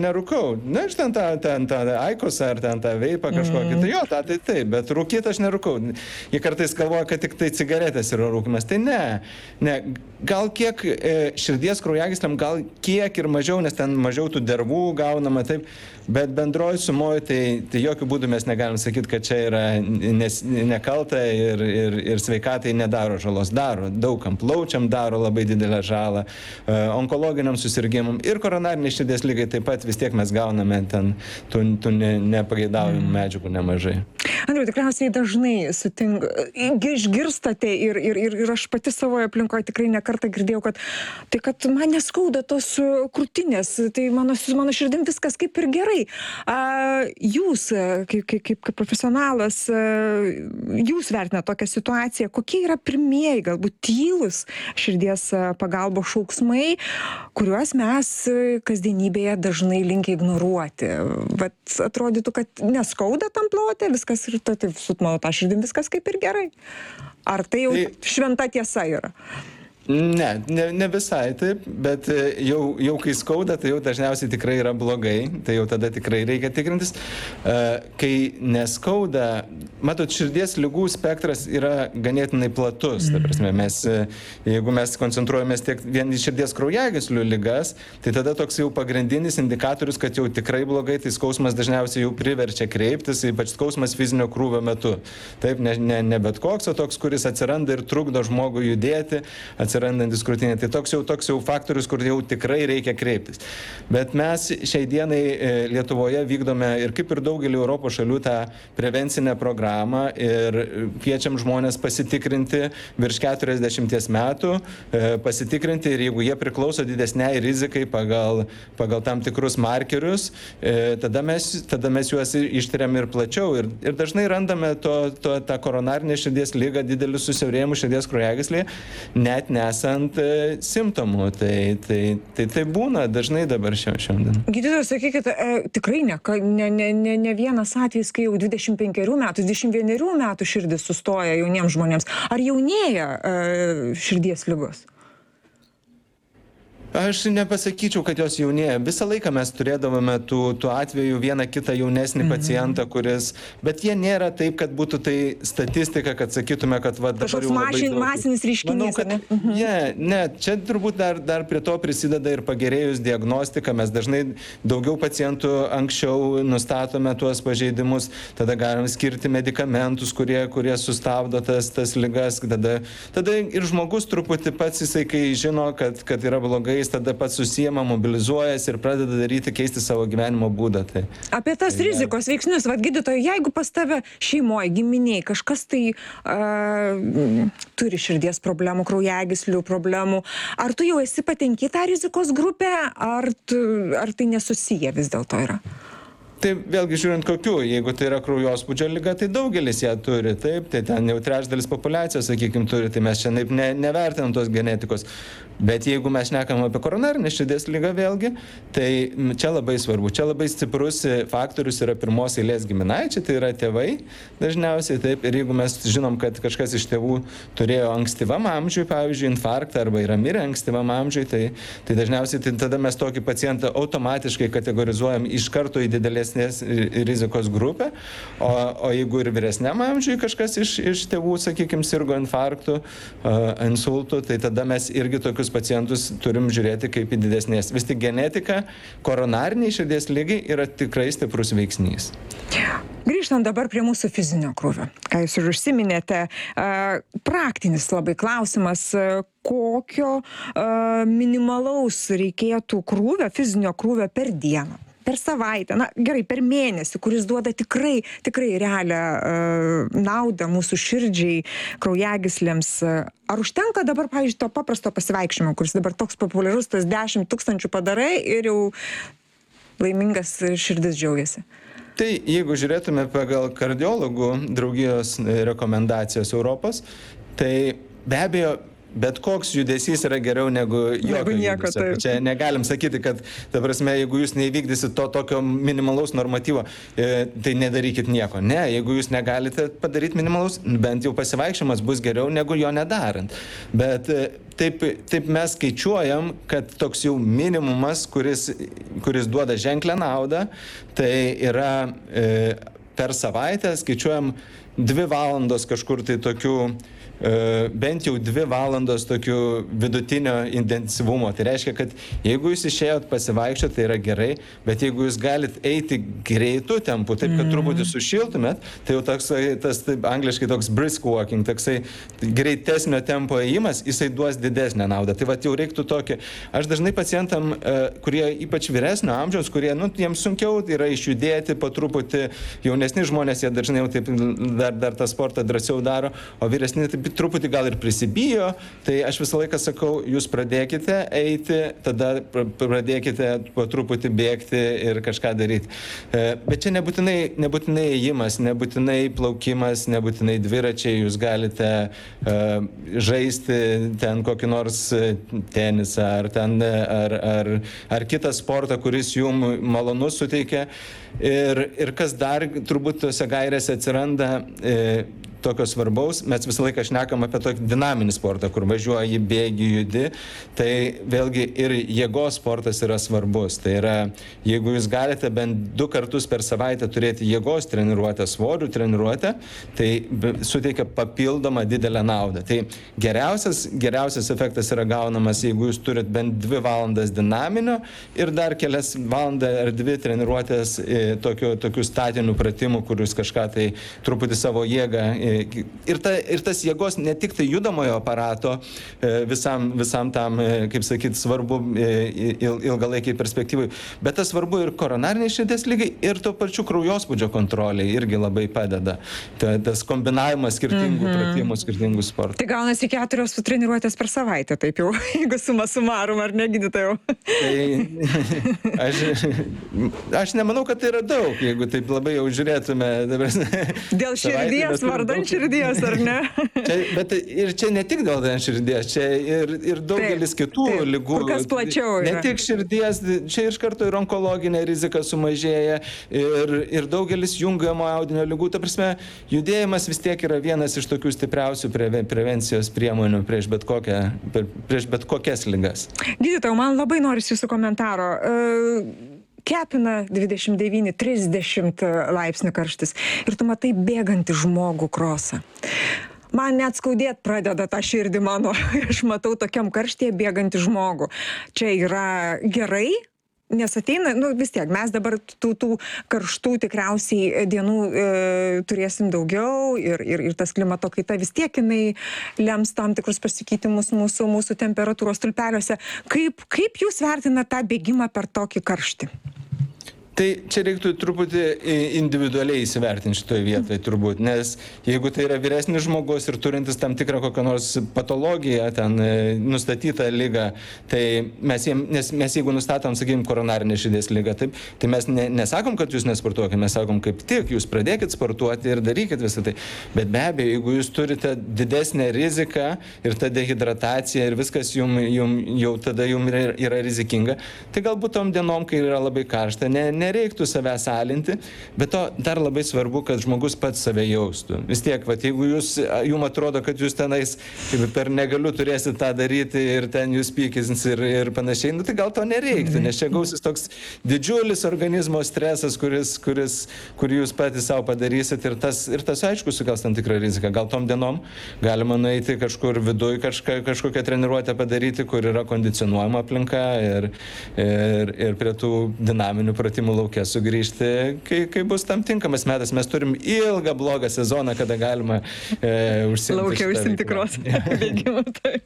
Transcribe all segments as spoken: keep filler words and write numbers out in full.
nerūkau. Na, aš ten tą, ten tą aikosą ar ten tą veipą kažkokį. Mm. Tai jo, tą tai taip, bet rūkyti aš nerūkau. Jie kartais galvoja, kad tik tai cigaretės yra rūkimas. Tai ne. ne. Gal kiek e, širdies kraujagysliam, gal kiek ir mažiau, nes ten mažiau tų dervų gaunama, taip. Bet bendroji sumoji, tai, tai jokių būdų mes negalim sakyti, kad čia yra nes, nekalta ir, ir, ir sveikatai nedaro žalos. Daro. Daugam plaučiam daro labai didelę žalą, e, onkologiniam susirgymam ir koronariniai širdies lygai taip pat vis tiek mes gauname ten tų, tų ne, nepageidaujamų mm. medžiagų nemažai. Andriau, tikriausiai dažnai sutink, išgirstate ir, ir, ir, ir aš pati savoje aplinkoje tikrai nekartą girdėjau, kad tai, kad man neskauda tos krūtinės, tai mano, mano širdim viskas kaip ir gerai. A, jūs, kaip, kaip, kaip, kaip profesionalas, jūs vertinate tokią situaciją, kokie yra pirmieji, galbūt tylus širdies pagalbos šauksmai, kuriuos mes kasdienybėje dažnai linkę ignoruoti. Vat atrodytų, kad neskauda tam plote, viskas ir tai, su mano tą širdim viskas kaip ir gerai. Ar tai jau tai šventa tiesa yra? Ne, ne, ne visai taip, bet jau, jau kai skauda, tai jau dažniausiai tikrai yra blogai, tai jau tada tikrai reikia tikrintis. Kai neskauda, matot, širdies ligų spektras yra ganėtinai platus. Ta prasme, mes, jeigu mes koncentruojamės tiek vien į širdies kraujagyslių ligas, tai tada toks jau pagrindinis indikatorius, kad jau tikrai blogai, tai skausmas dažniausiai jau priverčia kreiptis, ypač skausmas fizinio krūvio metu. Taip, ne, ne, ne bet koks, o toks, kuris atsiranda ir trukdo žmogui judėti, atsirandantis krūtinė. Tai toks jau, toks jau faktorius, kur jau tikrai reikia kreiptis. Bet mes šiai dienai Lietuvoje vykdome ir kaip ir daugelį Europos šalių tą prevencinę programą ir kviečiam žmonės pasitikrinti virš keturiasdešimties metų, pasitikrinti ir jeigu jie priklauso didesniai rizikai pagal, pagal tam tikrus markerius, tada mes, tada mes juos ištiriam ir plačiau. Ir, ir dažnai randame to, to, tą koronarinę širdies ligą, didelius susiaurėjimus širdies kraujagyslėje, net nesant e, simptomų. Tai, tai, tai, tai būna dažnai dabar šiandien. Gydytojas, sakykit, e, tikrai ne, ne, ne, ne, ne vienas atvejis, kai jau dvidešimt penkerių metų, dvidešimt vienerių metų širdis sustoja jauniems žmonėms. Ar jaunėja e, širdies ligos? Aš nepasakyčiau, kad jos jaunėja. Visą laiką mes turėdavome tų, tų atvejų vieną kitą jaunesnį mm-hmm. pacientą, kuris... Bet jie nėra taip, kad būtų tai statistika, kad sakytume, kad va, dabar jau labai daug... Masinis reiškinys, Manau, kad, ne? Mm-hmm. Ne, ne, čia turbūt dar, dar prie to prisideda ir pagerėjus diagnostika. Mes dažnai daugiau pacientų anksčiau nustatome tuos pažeidimus, tada galim skirti medikamentus, kurie, kurie sustabdo tas, tas ligas. Tada, tada ir žmogus truputį pats jisai, kai žino, kad, kad yra blogai, jis tada pats susijama, mobilizuojasi ir pradeda daryti, keisti savo gyvenimo būdą. Tai, Apie tas tai, rizikos veiksnius, vad gydytojai, jeigu pas tave šeimoje, giminiai, kažkas tai uh, turi širdies problemų, kraujagyslių problemų, ar tu jau esi patenki tą rizikos grupę, ar, tu, ar tai nesusiję vis dėlto yra? Tai vėlgi žiūrint kokių, jeigu tai yra kraujospūdžio liga, tai daugelis ją turi, taip, tai ten jau trečdalis populiacijos, sakykime, turi, tai mes čia ne, nevertinam tos genetikos. Bet jeigu mes šnekam apie koronarinę širdies ligą vėlgi, tai čia labai svarbu, čia labai stiprus faktorius yra pirmos eilės giminaičiai, tai yra tėvai dažniausiai, taip, ir jeigu mes žinom, kad kažkas iš tėvų turėjo ankstyvam amžiui, pavyzdžiui, infarktą arba yra mirę ankstyvam amžiui, tai, tai dažniausiai tai tada mes tokį pacientą automatiškai kategorizuojam iš karto į didelės rizikos grupę, o, o jeigu ir vyresniam amžiui kažkas iš, iš tėvų, sakykime, sirgo infarktų, uh, insultų, tai tada mes irgi tokius pacientus turim žiūrėti kaip į didesnės. Vis tik genetika koronariniai širdies lygai yra tikrai stiprus veiksnys. Grįžtant dabar prie mūsų fizinio krūvio, ką jūs ir užsiminėte, uh, praktinis labai klausimas, uh, kokio uh, minimalaus reikėtų krūvio, fizinio krūvio per dieną? Per savaitę, na gerai, per mėnesį, kuris duoda tikrai, tikrai realią uh, naudą mūsų širdžiai, kraujagyslėms. Ar užtenka dabar, pavyzdžiui, to paprasto pasivaikščiojimo, kuris dabar toks populiarus, tas dešimt tūkstančių padarai ir jau laimingas širdis džiaugiasi? Tai jeigu žiūrėtume pagal kardiologų draugijos rekomendacijas Europos, tai be abejo bet koks judesys yra geriau negu jokio nieko, judesio. taip. Čia negalim sakyti, kad, ta prasme, jeigu jūs neįvykdysit to tokio minimalaus normatyvo, e, tai nedarykit nieko. Ne, jeigu jūs negalite padaryti minimalaus, bent jau pasivaikščiojimas bus geriau negu jo nedarant. Bet e, taip, taip mes skaičiuojam, kad toks jau minimumas, kuris, kuris duoda ženklę naudą, tai yra e, per savaitę skaičiuojam dvi valandos kažkur tai tokių, e, bent jau dvi valandos tokių vidutinio intensyvumo. Tai reiškia, kad jeigu jūs išėjot pasivaikščioti, tai yra gerai, bet jeigu jūs galit eiti greitų tempų, taip kad truputį sušiltumėt, tai jau toks, tas taip, angliškai toks brisk walking, toksai greitesnio tempo ėjimas, jisai duos didesnę naudą. Tai va jau reiktų tokį. Aš dažnai pacientam, e, kurie ypač vyresnio amžiaus, kurie, nu, jiems sunkiau yra išjudėti po truputį, jaunesni žmonės, jie dažnai jau taip dar, dar tą sportą drąsiau daro, o vyresni taip truputį gal ir prisibijo, tai aš visą laiką sakau, jūs pradėkite eiti, tada pradėkite po truputį bėgti ir kažką daryti. Bet čia nebūtinai, nebūtinai ėjimas, nebūtinai plaukimas, nebūtinai dviračiai, jūs galite uh, žaisti ten kokį nors tenisą ar, ten, ar, ar, ar kitą sportą, kuris jums malonus suteikia. Ir, ir kas dar turbūt tose gairėse atsiranda, e, tokio svarbaus, mes visą laiką šnekam apie tokį dinaminį sportą, kur važiuoji, bėgi, judi, tai vėlgi ir jėgos sportas yra svarbus. Tai yra, jeigu jūs galite bent du kartus per savaitę turėti jėgos treniruotę, svorių treniruotę, tai suteikia papildomą didelę naudą. Tai geriausias, geriausias efektas yra gaunamas, jeigu jūs turit bent dvi valandas dinaminio ir dar kelias valandas ar dvi treniruotės e, tokių, tokių statinių pratimų, kur jūs kažką tai truputį savo jėgą e, Ir, ta, ir tas jėgos ne tik tai judamojo aparato visam, visam tam, kaip sakyti, svarbu il, ilgalaikiai perspektyvai, bet tas svarbu ir koronariniai širdies lygai, ir to pačiu kraujospūdžio kontroliai irgi labai padeda. Ta, tas kombinavimas skirtingų mm-hmm. pratimų, skirtingų sportų. Tai gaunasi keturios treniruotės per savaitę, taip jau, jeigu suma sumarum, ar ne, gydytojau? Tai aš, aš nemanau, kad tai yra daug, jeigu taip labai jau žiūrėtume. Dėl širdies vardan širdies, ar ne? Čia, bet ir čia ne tik dėl širdies, čia ir, ir daugelis taip, kitų taip, lygų. Kur kas plačiau yra. Ne tik širdies, čia iš karto ir onkologinė rizika sumažėja, ir, ir daugelis jungiamo audinio lygų. Ta prasme, judėjimas vis tiek yra vienas iš tokių stipriausių prevencijos priemonių prieš bet, kokią, prieš bet kokias ligas. Gydytojau, man labai norisi jūsų komentaro. Uh... Kepina dvidešimt devyni trisdešimt laipsnių karštis ir tu matai bėgantį žmogų krosą. Man net skaudėt pradeda tą širdį mano, aš matau tokiam karštyje bėgantį žmogų. Čia yra gerai, nes ateina, nu vis tiek, mes dabar tų, tų karštų tikriausiai dienų e, turėsim daugiau ir, ir, ir tas klimato kaita vis tiek jinai lems tam tikrus pasikeitimus mūsų, mūsų temperatūros stulpeliuose. Kaip, kaip jūs vertinate tą bėgimą per tokį karštį? Tai čia reiktų truputį individualiai įsivertinti šitoje vietoje turbūt, nes jeigu tai yra vyresnis žmogus ir turintis tam tikrą kokią nors patologiją, ten nustatytą ligą, tai mes, jiem, nes mes jeigu nustatom, sakykime, koronarinę širdies ligą, taip, tai mes ne, nesakom, kad jūs nesportuokite, mes sakom, kaip tik, jūs pradėkit sportuoti ir darykit visą tai. Bet be abejo, jeigu jūs turite didesnę riziką ir ta dehidratacija ir viskas jum, jum, jau tada jums yra, yra rizikinga, tai galbūt tom dienom, kai yra labai karšta, ne, nereiktų savęs alinti, bet to dar labai svarbu, kad žmogus pats save jaustų. Vis tiek, vat, jeigu jūs, jums atrodo, kad jūs tenais per negaliu turėsit tą daryti ir ten jūs pykins ir, ir panašiai, nu, tai gal to nereiktų, nes čia gausis toks didžiulis organizmo stresas, kuris, kuris, kurį jūs patys savo padarysit ir tas, ir tas aišku sukels tam tikrą riziką. Gal tom dienom galima nueiti kažkur viduj kažką, kažkokią treniruotę padaryti, kur yra kondicionuojama aplinka ir, ir, ir prie tų dinaminių pratimų laukia sugrįžti, kai, kai bus tam tinkamas metas. Mes turim ilgą blogą sezoną, kada galima e, užsiimti. Laukia užsiimti krosą bėgimą.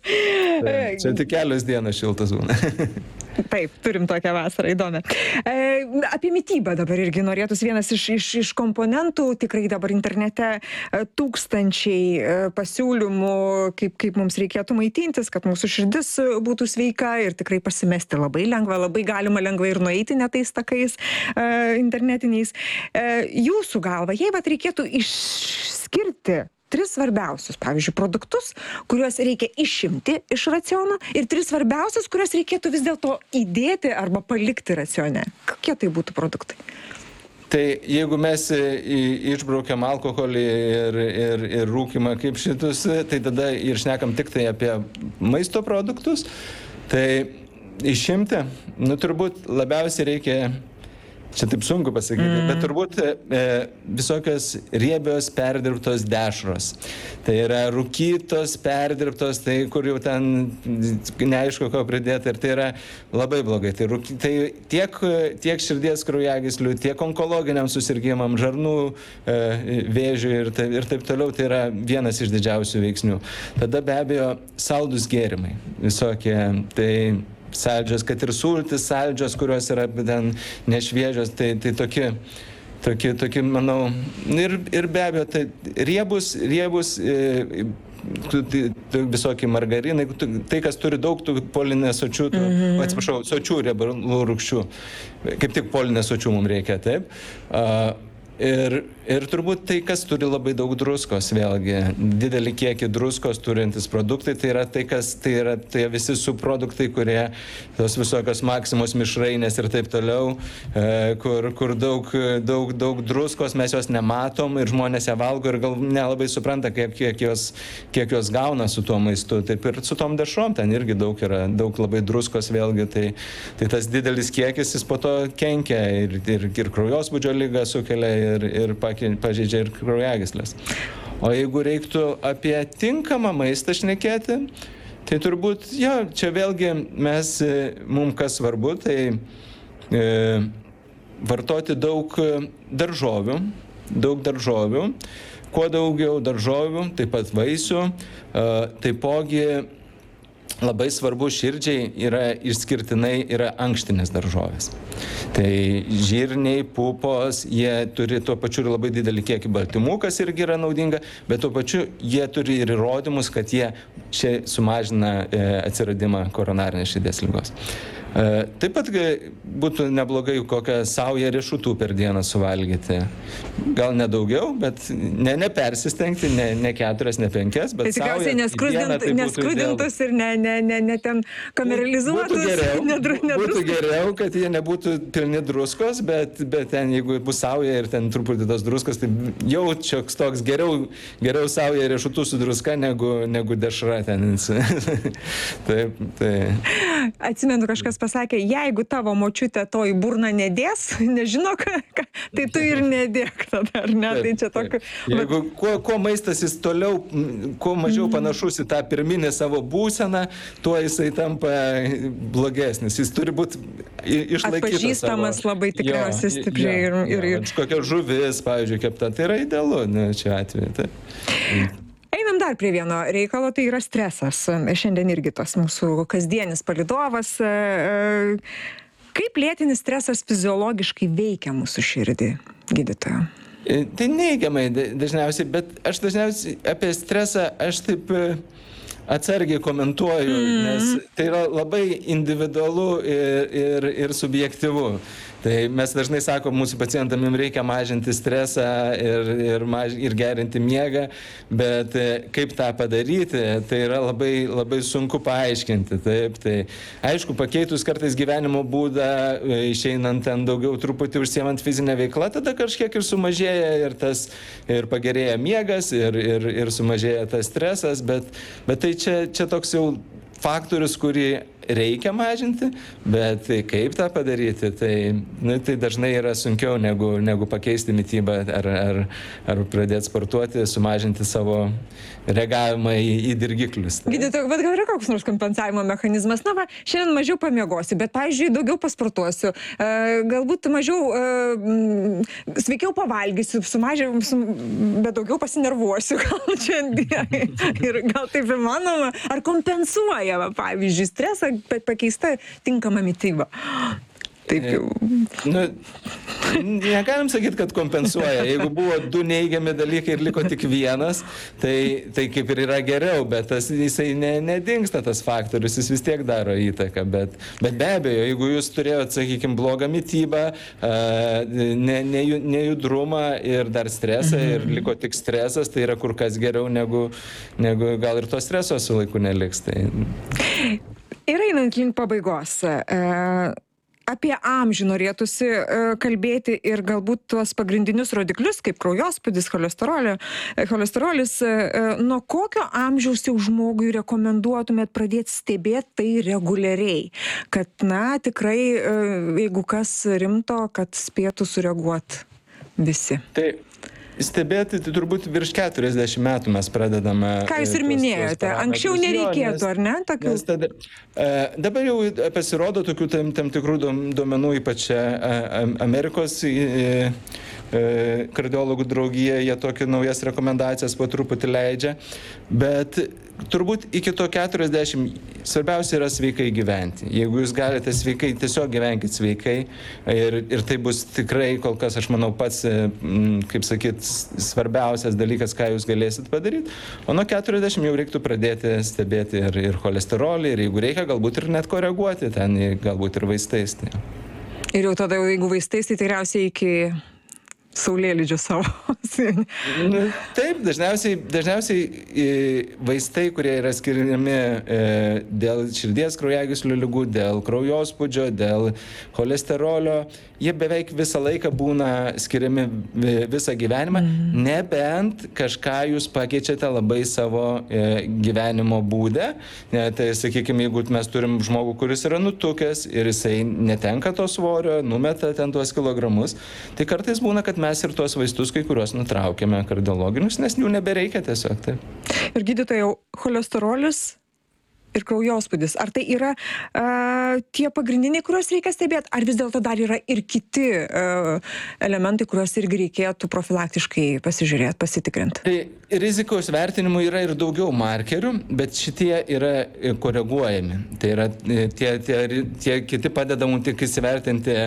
Čia tik kelios dienos šiltas būna. Taip, turim tokią vasarą įdomią. E, apie mitybą dabar irgi norėtųsi vienas iš, iš, iš komponentų. Tikrai dabar internete tūkstančiai pasiūlymų, kaip, kaip mums reikėtų maitintis, kad mūsų širdis būtų sveika ir tikrai pasimesti labai lengva, labai galima lengvai ir nueiti netais takais e, internetiniais. E, jūsų galva, jei vat reikėtų išskirti tris svarbiausius, pavyzdžiui, produktus, kuriuos reikia išimti iš raciono ir tris svarbiausius, kuriuos reikėtų vis dėlto įdėti arba palikti racione. Kokie tai būtų produktai? Tai jeigu mes išbraukiam alkoholį ir, ir, ir rūkimą kaip šitus, tai tada ir šnekam tik tai apie maisto produktus, tai išimti, nu turbūt labiausiai reikia, čia taip sunku pasakyti, mm. bet turbūt e, visokios riebios perdirbtos dešros. Tai yra rūkytos, perdirbtos, tai kur jau ten neaišku, ko pridėti, ir tai yra labai blogai. Tai, rūky, tai tiek, tiek širdies kraujagyslių, tiek onkologiniam susirgymam, žarnų e, vėžiui ir, tai, ir taip toliau, tai yra vienas iš didžiausių veiksnių. Tada be abejo saldus gėrimai, visokie, tai saldžios, kad ir sultis saldžios, kurios yra ten nešviežios, tai, tai tokie, tokie, tokie, manau, ir, ir be abejo, tai riebus, riebus, e, tai visokie margarinai, tai, kas turi daug tų polinesočių, mm-hmm. atsiprašau, sočių riebalų rūgščių, kaip tik polinesočių mums reikia, taip. Uh, Ir, ir turbūt tai, kas turi labai daug druskos, vėlgi, didelį kiekį druskos turintis produktai, tai yra tai, kas, tai yra tai visi subproduktai, kurie, tos visokios maksimos mišrainės ir taip toliau, e, kur, kur daug, daug, daug druskos, mes jos nematom ir žmonės ją valgo ir gal nelabai supranta, kiek, kiek, jos, kiek jos gauna su tuo maistu. Taip ir su tom dešrom ten irgi daug yra, daug labai druskos, vėlgi, tai, tai tas didelis kiekis, jis po to kenkia ir, ir, ir kraujosrūdžio ligą sukelia, ir, ir pažeidžia ir kraujagyslės. O jeigu reiktų apie tinkamą maistą šnekėti, tai turbūt, jo, čia vėlgi mes, mums kas svarbu, tai e, vartoti daug daržovių, daug daržovių, kuo daugiau daržovių, taip pat vaisių, e, taipogi labai svarbu širdžiai yra išskirtinai yra ankštinės daržovės. Tai žirniai, pupos, jie turi tuo pačiu ir labai didelį kiekį baltymų, kas irgi yra naudinga, bet tuo pačiu jie turi ir įrodymus, kad jie čia sumažina e, atsiradimą koronarinės širdies ligos. E, taip pat būtų neblogai kokią saują riešutų per dieną suvalgyti. Gal nedaugiau, bet ne, nepersistengti, ne, ne keturias, ne penkias, bet tai tikriausiai neskrudint, tai neskrudintus ir ne, ne, ne, ne ten kameralizuotus. Būtų geriau, nedru, nedru, būtų geriau, kad jie nebūtų pilni druskos, bet, bet ten, jeigu bus sauja ir ten truputį tos druskos, tai jau čioks toks geriau, geriau sauja riešutų su druska negu, negu dešra ten. Taip, tai. Atsimenu, kažkas pasakė, jeigu tavo močiutė to į burną nedės, nežino, ką, ką, tai tu ir nedėk tada, ar ne? Taip, tai čia tokiu... Jeigu kuo, kuo maistas jis toliau, kuo mažiau panašus į tą pirminę savo būseną, tuo jisai tampa blogesnis. Jis turi būti išlaikytas. Atpažįstamas savo, labai tikriausiai jo, stipriai. Jo, ir, ir, jo, ir... Kokia žuvis, pavyzdžiui, kepta, tai yra idealu, ne, čia atveju. Tai. Einam dar prie vieno reikalo, tai yra stresas. Šiandien irgi tas mūsų kasdienis palydovas. Kaip lėtinis stresas fiziologiškai veikia mūsų širdį, gydytoja? Tai neigiamai dažniausiai, bet aš dažniausiai apie stresą aš taip atsargiai komentuoju, mm. nes tai yra labai individualu ir, ir, ir subjektyvu. Tai mes dažnai sakom, mūsų pacientam jums reikia mažinti stresą ir, ir, maž, ir gerinti miegą, bet kaip tą padaryti, tai yra labai, labai sunku paaiškinti. Taip, tai, aišku, pakeitus kartais gyvenimo būdą, išeinant ten daugiau truputį užsiemant fizinę veiklą, tada kažkiek ir sumažėja ir, tas, ir pagerėja miegas ir, ir, ir sumažėja tas stresas, bet, bet tai čia, čia toks jau faktorius, kurį reikia mažinti, bet kaip tą padaryti, tai, nu, tai dažnai yra sunkiau negu, negu pakeisti mitybą ar, ar, ar pradėti sportuoti, sumažinti savo reagavimą į, į dirgiklius. Tai. Gydytoja, bet gal yra koks nors kompensavimo mechanizmas? Na va, šiandien mažiau pamiegosiu, bet, pavyzdžiui, daugiau pasportuosiu, e, galbūt mažiau, e, sveikiau pavalgysiu, sumažiau, su, bet daugiau pasinervuosiu, gal čia ir gal taip įmanoma, ar kompensuoja, va, pavyzdžiui, stresą, bet pakeista tinkama mityba. Taip jau. Nu, Negalim sakyti, kad kompensuoja. Jeigu buvo du neigiami dalykai ir liko tik vienas, tai, tai kaip ir yra geriau, bet tas, jisai ne, nedingsta tas faktorius, jis vis tiek daro įtaką. Bet, bet be abejo, jeigu jūs turėjote, sakykime, blogą mitybą, ne, ne, nejudrumą ir dar stresą mhm. ir liko tik stresas, tai yra kur kas geriau negu, negu gal ir to streso su laiku neliks. Tai... Ir einant link pabaigos. E... Apie amžių norėtųsi kalbėti ir galbūt tuos pagrindinius rodiklius, kaip kraujospūdis, cholesterolis. Nuo kokio amžiaus jau žmogui rekomenduotumėt pradėti stebėti tai reguliariai? Kad, na, tikrai, jeigu kas rimto, kad spėtų sureaguoti visi. Tai stebėti, tai turbūt virš keturiasdešimt metų mes pradedame. Ką jūs ir minėjote, anksčiau nereikėtų, ar ne? Tokių... Tada, dabar jau pasirodo tokių tam, tam tikrų duomenų, ypač Amerikos kardiologų draugija, jie tokias naujas rekomendacijas po truputį leidžia, bet turbūt iki to keturiasdešimt svarbiausia yra sveikai gyventi. Jeigu jūs galite sveikai, tiesiog gyvenkit sveikai ir, ir tai bus tikrai kol kas, aš manau, pats, kaip sakyt, svarbiausias dalykas, ką jūs galėsit padaryti. O nuo keturiasdešimt jau reiktų pradėti stebėti ir, ir cholesterolį, ir jeigu reikia, galbūt ir net koreguoti ten, galbūt ir vaistais. Tai. Ir jau tada, jeigu vaistais, tai tikriausiai iki saulėlydžio savo. Taip, dažniausiai, dažniausiai vaistai, kurie yra skiriami dėl širdies kraujagyslių ligų, dėl kraujospūdžio, dėl cholesterolio, jie beveik visą laiką būna skiriami visą gyvenimą, mm. nebent kažką jūs pakeičiate labai savo gyvenimo būdę. Tai, sakykime, jeigu mes turim žmogų, kuris yra nutukęs ir jisai netenka to svorio, numeta ten tuos kilogramus, tai kartais būna, kad mes ir tuos vaistus kai kuriuos nutraukiame kardiologinius, nes jų nebereikia tiesiog. Taip. Ir gydytojau, cholesterolis ir kraujospūdis, ar tai yra uh, tie pagrindiniai, kuriuos reikia stebėti, ar vis dėlto dar yra ir kiti uh, elementai, kuriuos irgi reikėtų profilaktiškai pasižiūrėti, pasitikrinti? Tai rizikos vertinimų yra ir daugiau markerių, bet šitie yra koreguojami. Tai yra tie, tie, tie kiti padeda mums tik įsivertinti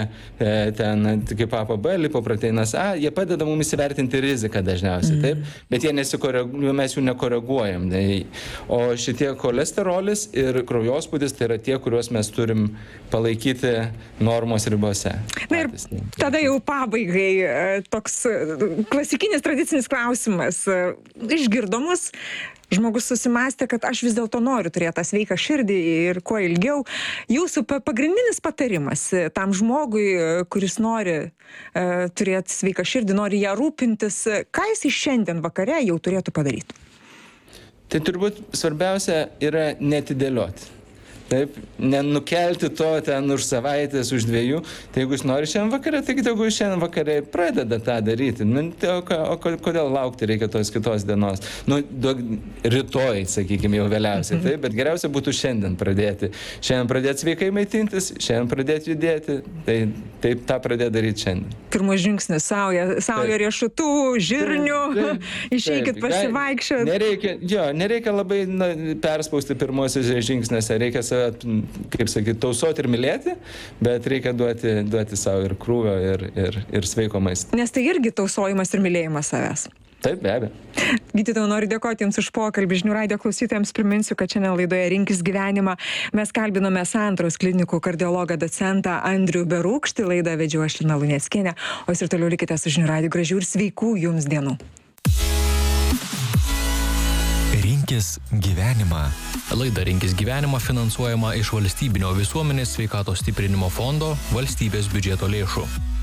ten, kaip A P B, lipoproteinas A, jie padeda mums įsivertinti riziką dažniausiai, mm. taip, bet jie nesikoreguojam, mes jų nekoreguojam. Tai, o šitie cholesterolis ir kraujospūdis tai yra tie, kuriuos mes turim palaikyti normos ribose. Na ir tada jau pabaigai toks klasikinis tradicinis klausimas. Išgirdomus, žmogus susimastė, kad aš vis dėlto noriu turėti tą sveiką širdį ir kuo ilgiau. Jūsų pagrindinis patarimas tam žmogui, kuris nori uh, turėti sveiką širdį, nori ją rūpintis, ką jis šiandien vakare jau turėtų padaryti? Tai turbūt svarbiausia yra netidėlioti. Taip, nenukelti to ten už savaitės, už dviejų. Tai jeigu jis nori šiandien vakarė, tai jeigu jis šiandien vakarė pradeda tą daryti. Nu, tai, o, o kodėl laukti reikia tos kitos dienos? Nu, duok, rytoj, sakykime, jau vėliausiai. Taip, bet geriausia būtų šiandien pradėti. Šiandien pradėti sveikai maitintis, šiandien pradėti judėti. Tai taip tą pradėti daryti šiandien. Pirmas žingsnis, sauja, sauja riešutų, žirnių, išeikit pasivaikščioti. Nereikia, jo, nereikia labai na, perspausti pirmosios žingsnėse. Reikia kaip sakyti, tausoti ir mylėti, bet reikia duoti, duoti savo ir krūvio, ir, ir, ir sveiko maisto. Nes tai irgi tausojimas ir mylėjimas savęs. Taip, be abejo. Gydytojau, noriu dėkoti Jums už pokalbį. Žinių radijo klausytojams priminsiu, kad šiandien laidoje Rinkis gyvenimą mes kalbinome Santaros klinikų kardiologą docentą Andrių Berūkštį. Laidą vedžiau aš Lina Luneckienė. O jūs ir toliau likite su Žinių radiju. Gražių ir sveikų Jums dienų. Rinkis gyvenimą. Laida Rinkis gyvenimą finansuojama iš valstybinio visuomenės sveikatos stiprinimo fondo valstybės biudžeto lėšų.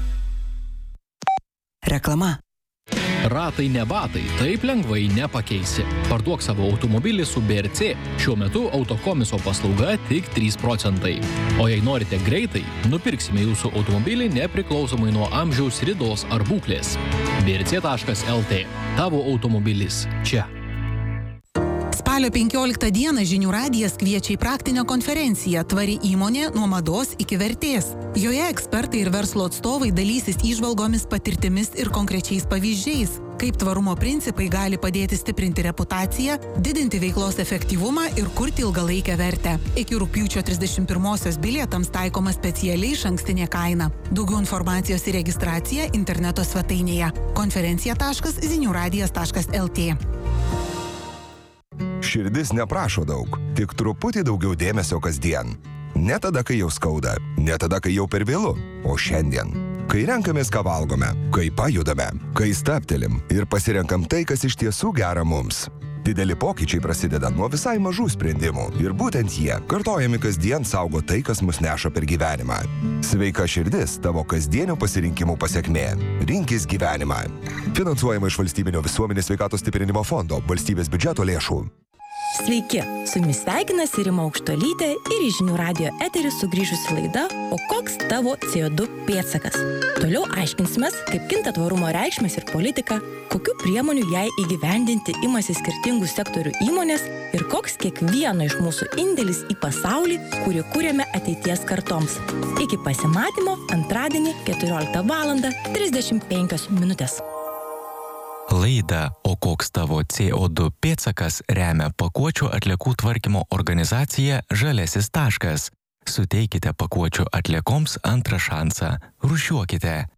Reklama. Ratai ne batai, taip lengvai nepakeisi. Parduok savo automobilį su B R C. Šiuo metu autokomiso paslauga tik trys procentai. O jei norite greitai, nupirksime jūsų automobilį nepriklausomai nuo amžiaus, ridos ar būklės. b r c taškas l t. Tavo automobilis čia. Spalio penkioliktą dieną Žinių radijas kviečia į praktinę konferenciją Tvari įmonė nuo mados iki vertės. Joje ekspertai ir verslo atstovai dalysis įžvalgomis, patirtimis ir konkrečiais pavyzdžiais, kaip tvarumo principai gali padėti stiprinti reputaciją, didinti veiklos efektyvumą ir kurti ilgalaikę vertę. Iki rugpjūčio trisdešimt pirmosios bilietams taikoma specialiai išankstinė kaina. Daugiau informacijos ir registracija interneto svetainėje konferencija taškas zinių radijas taškas lt. Širdis neprašo daug, tik truputį daugiau dėmesio kasdien. Ne tada, kai jau skauda, ne tada, kai jau per vėlu, o šiandien. Kai renkamės, ką valgome, kai pajudame, kai stabtelim ir pasirenkam tai, kas iš tiesų gera mums. Dideli pokyčiai prasideda nuo visai mažų sprendimų ir būtent jie, kartojami kasdien, saugo tai, kas mus neša per gyvenimą. Sveika širdis tavo kasdienių pasirinkimų pasekmė. Rinkis gyvenimą. Finansuojama iš Valstybinio visuomenės sveikatos stiprinimo fondo, valstybės biudžeto lėšų. Sveiki, su jumis sveikinasi Rima Aukštuolytė ir į Žinių radijo eterį sugrįžusi laida O koks tavo C O du pėdsakas? Toliau aiškinsimės, kaip kinta tvarumo reikšmės ir politika, kokių priemonių jai įgyvendinti imasi skirtingų sektorių įmonės ir koks kiekvieno iš mūsų indėlis į pasaulį, kurį kūrėme ateities kartoms. Iki pasimatymo antradienį keturioliktą valandą trisdešimt penkios minutės. Laidą O koks tavo C O du pėdsakas remia pakuočių atliekų tvarkymo organizacija Žaliasis taškas. Suteikite pakuočių atliekoms antrą šansą. Rūšiuokite.